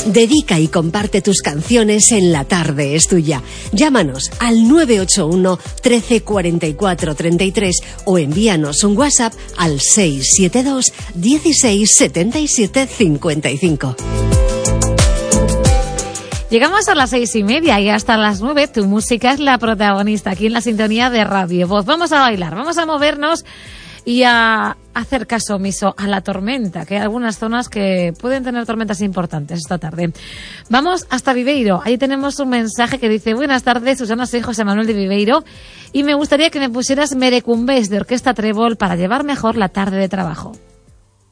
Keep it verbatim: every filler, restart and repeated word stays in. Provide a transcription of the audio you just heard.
Dedica y comparte tus canciones en La Tarde es Tuya. Llámanos al nueve ocho uno, trece, cuarenta y cuatro, treinta y tres o envíanos un WhatsApp al seis siete dos, dieciséis, setenta y siete, cincuenta y cinco. Llegamos a las seis y media y hasta las nueve tu música es la protagonista aquí en la sintonía de Radio Voz. Vamos a bailar, vamos a movernos y a hacer caso omiso a la tormenta, que hay algunas zonas que pueden tener tormentas importantes esta tarde. Vamos hasta Viveiro. Ahí tenemos un mensaje que dice: buenas tardes, Susana, soy José Manuel de Viveiro y me gustaría que me pusieras Merecumbés de Orquesta Trébol para llevar mejor la tarde de trabajo.